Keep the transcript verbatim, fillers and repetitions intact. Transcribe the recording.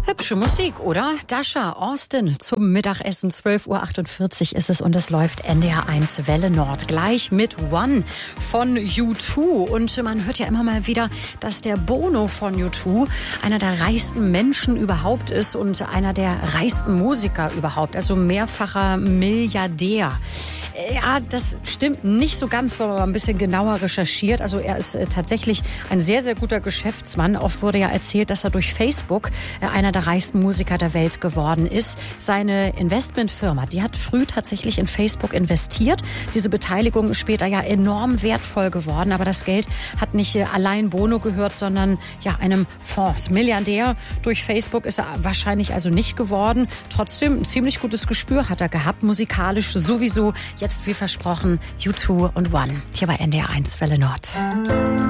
Hübsche Musik, oder? Dasha, Austin zum Mittagessen. zwölf Uhr achtundvierzig ist es und es läuft N D R eins Welle Nord. Gleich mit One von U zwei. Und man hört ja immer mal wieder, dass der Bono von U zwei einer der reichsten Menschen überhaupt ist und einer der reichsten Musiker überhaupt. Also mehrfacher Milliardär. Ja, das stimmt nicht so ganz, wenn man mal ein bisschen genauer recherchiert. Also er ist äh, tatsächlich ein sehr, sehr guter Geschäftsmann. Oft wurde ja erzählt, dass er durch Facebook äh, einer der reichsten Musiker der Welt geworden ist. Seine Investmentfirma, die hat früh tatsächlich in Facebook investiert. Diese Beteiligung ist später ja enorm wertvoll geworden. Aber das Geld hat nicht äh, allein Bono gehört, sondern ja einem Fonds. Milliardär durch Facebook ist er wahrscheinlich also nicht geworden. Trotzdem ein ziemlich gutes Gespür hat er gehabt, musikalisch sowieso. Jetzt wie versprochen, U zwei und One hier bei N D R eins Welle Nord.